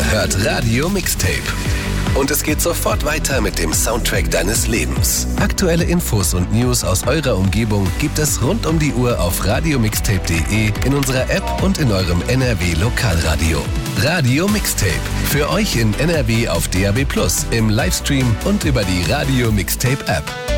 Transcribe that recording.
hört Radio Mixtape. Und es geht sofort weiter mit dem Soundtrack deines Lebens. Aktuelle Infos und News aus eurer Umgebung gibt es rund um die Uhr auf radiomixtape.de, in unserer App und in eurem NRW Lokalradio. Radio Mixtape. Für euch in NRW auf DAB+, im Livestream und über die Radio Mixtape App.